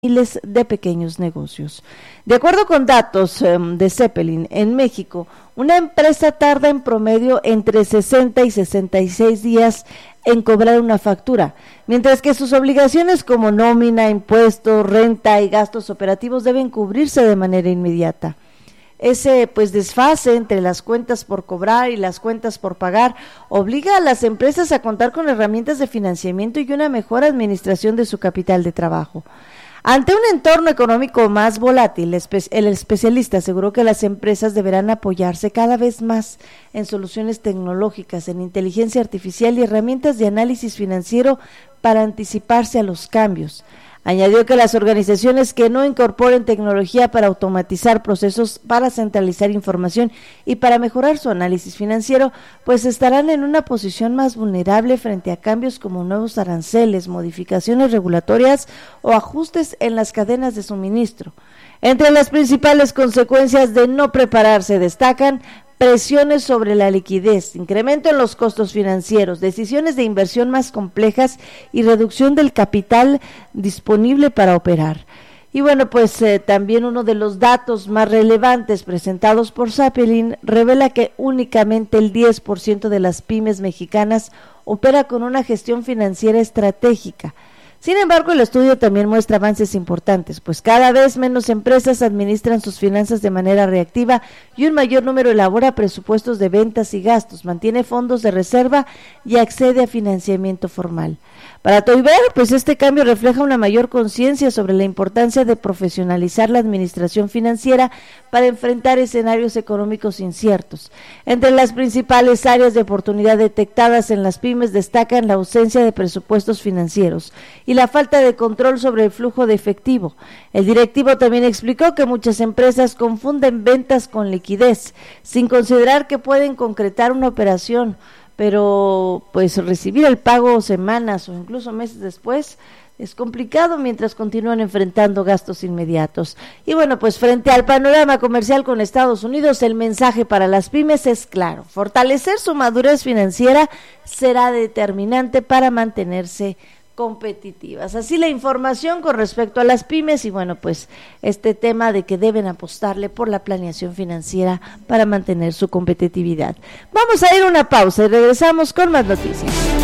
miles de pequeños negocios. De acuerdo con datos de Zeppelin, en México, una empresa tarda en promedio entre 60 y 66 días en cobrar una factura, mientras que sus obligaciones como nómina, impuestos, renta y gastos operativos deben cubrirse de manera inmediata. Ese desfase entre las cuentas por cobrar y las cuentas por pagar obliga a las empresas a contar con herramientas de financiamiento y una mejor administración de su capital de trabajo. Ante un entorno económico más volátil, el especialista aseguró que las empresas deberán apoyarse cada vez más en soluciones tecnológicas, en inteligencia artificial y herramientas de análisis financiero para anticiparse a los cambios. Añadió que las organizaciones que no incorporen tecnología para automatizar procesos, para centralizar información y para mejorar su análisis financiero, estarán en una posición más vulnerable frente a cambios como nuevos aranceles, modificaciones regulatorias o ajustes en las cadenas de suministro. Entre las principales consecuencias de no prepararse destacan presiones sobre la liquidez, incremento en los costos financieros, decisiones de inversión más complejas y reducción del capital disponible para operar. Y también uno de los datos más relevantes presentados por Zeppelin revela que únicamente el 10% de las pymes mexicanas opera con una gestión financiera estratégica. Sin embargo, el estudio también muestra avances importantes, cada vez menos empresas administran sus finanzas de manera reactiva y un mayor número elabora presupuestos de ventas y gastos, mantiene fondos de reserva y accede a financiamiento formal. Para Toiber, este cambio refleja una mayor conciencia sobre la importancia de profesionalizar la administración financiera para enfrentar escenarios económicos inciertos. Entre las principales áreas de oportunidad detectadas en las pymes destacan la ausencia de presupuestos financieros y la falta de control sobre el flujo de efectivo. El directivo también explicó que muchas empresas confunden ventas con liquidez, sin considerar que pueden concretar una operación, pero recibir el pago semanas o incluso meses después es complicado mientras continúan enfrentando gastos inmediatos. Y frente al panorama comercial con Estados Unidos, el mensaje para las pymes es claro: fortalecer su madurez financiera será determinante para mantenerse competitivas. Así la información con respecto a las pymes y este tema de que deben apostarle por la planeación financiera para mantener su competitividad. Vamos a ir a una pausa y regresamos con más noticias.